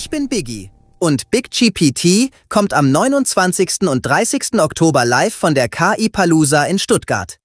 Ich bin Biggie und BigGPT kommt am 29. und 30. Oktober live von der KI Palooza in Stuttgart.